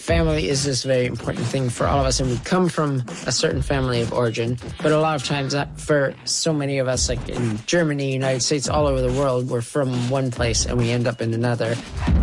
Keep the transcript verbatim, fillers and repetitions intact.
family is this very important thing for all of us, and we come from a certain family of origin. But a lot of times, that for so many of us, like in Germany, United States, all over the world, we're from one place and we end up in another.